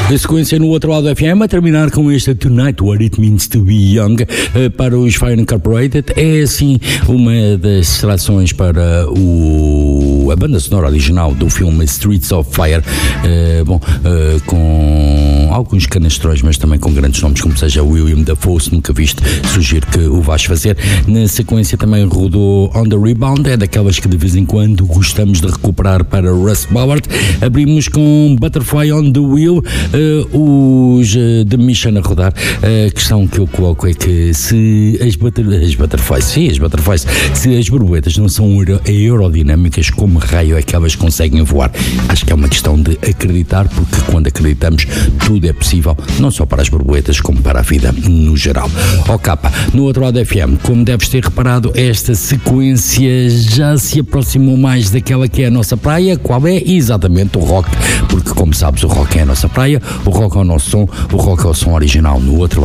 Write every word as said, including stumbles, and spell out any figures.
A sequência no outro lado do F M, a terminar com este Tonight What It Means to Be Young, para os Fire Incorporated. É assim uma das seleções para o, a banda sonora original do filme Streets of Fire, uh, bom, uh, com alguns canastrões, mas também com grandes nomes, como seja William Dafoe, se nunca viste, sugiro que o vais fazer. Na sequência também rodou On The Rebound, é daquelas que de vez em quando gostamos de recuperar para Russ Ballard. Abrimos com Butterfly on the Wheel, uh, os uh, The Mission a rodar. A questão que eu coloco é que se as, butter, as butterflies, sim, as butterflies, se as borboletas não são aerodinâmicas, como raio é que elas conseguem voar? Acho que é uma questão de acreditar, porque quando acreditamos tudo é possível, não só para as borboletas como para a vida no geral. Ó capa, no outro lado F M, como deves ter reparado, esta sequência já se aproximou mais daquela que é a nossa praia. Qual é? Exatamente o rock, porque como sabes o rock é a nossa praia, o rock é o nosso som, o rock é o som original no outro lado.